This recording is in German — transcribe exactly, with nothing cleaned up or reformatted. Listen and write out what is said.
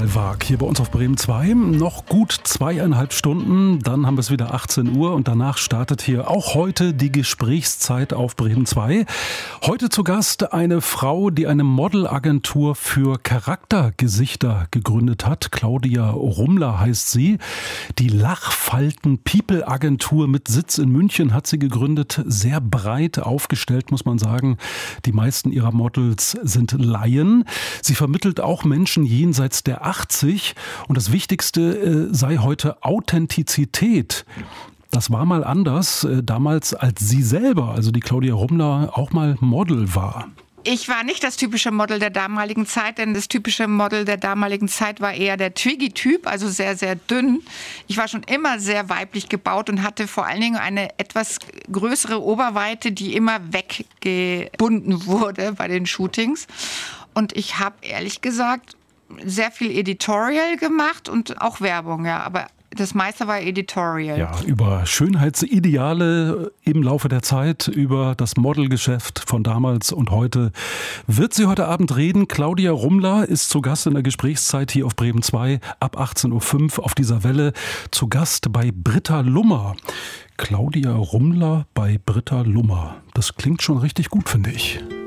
Modelwag hier bei uns auf Bremen zwei. Noch gut zweieinhalb Stunden, dann haben wir es wieder achtzehn Uhr und danach startet hier auch heute die Gesprächszeit auf Bremen zwei. Heute zu Gast eine Frau, die eine Modelagentur für Charaktergesichter gegründet hat. Claudia Rummler heißt sie. Die Lachfalten-People-Agentur mit Sitz in München hat sie gegründet. Sehr breit aufgestellt, muss man sagen. Die meisten ihrer Models sind Laien. Sie vermittelt auch Menschen jenseits der achtzig und das Wichtigste äh, sei heute Authentizität. Das war mal anders, äh, damals als sie selber, also die Claudia Rummler, auch mal Model war. Ich war nicht das typische Model der damaligen Zeit, denn das typische Model der damaligen Zeit war eher der Twiggy-Typ, also sehr, sehr dünn. Ich war schon immer sehr weiblich gebaut und hatte vor allen Dingen eine etwas größere Oberweite, die immer weggebunden wurde bei den Shootings. Und ich habe ehrlich gesagt sehr viel Editorial gemacht und auch Werbung, ja, aber das meiste war Editorial. Ja, über Schönheitsideale im Laufe der Zeit, über das Modelgeschäft von damals und heute wird sie heute Abend reden. Claudia Rummler ist zu Gast in der Gesprächszeit hier auf Bremen zwei ab achtzehn Uhr fünf auf dieser Welle. Zu Gast bei Britta Lummer. Claudia Rummler bei Britta Lummer. Das klingt schon richtig gut, finde ich.